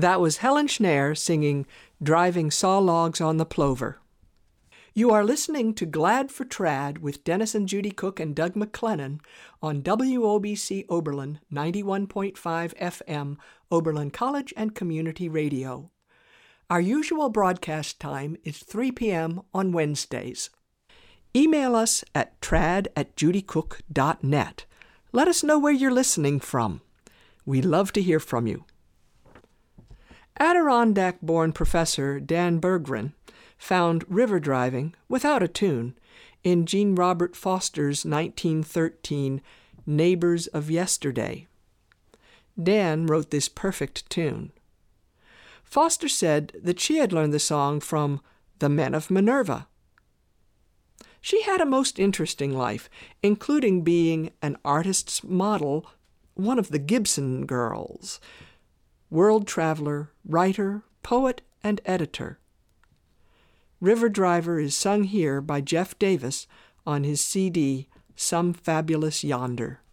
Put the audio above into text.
That was Helen Schneer singing Driving Saw Logs on the Plover. You are listening to Glad for Trad with Dennis and Judy Cook and Doug McLennan on WOBC Oberlin 91.5 FM, Oberlin College and Community Radio. Our usual broadcast time is 3 p.m. on Wednesdays. Email us at trad@judycook.net. Let us know where you're listening from. We love to hear from you. Adirondack-born professor Dan Berggren found river driving, without a tune, in Jean Robert Foster's 1913 Neighbors of Yesterday. Dan wrote this perfect tune. Foster said that she had learned the song from The Men of Minerva. She had a most interesting life, including being an artist's model, one of the Gibson girls, world traveler, writer, poet, and editor. River Driver is sung here by Jeff Davis on his CD, Some Fabulous Yonder.